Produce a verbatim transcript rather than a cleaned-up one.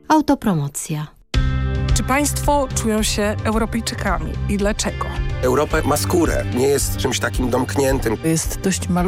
Autopromocja. Czy państwo czują się Europejczykami i dlaczego? Europa ma skórę, nie jest czymś takim domkniętym. Jest dość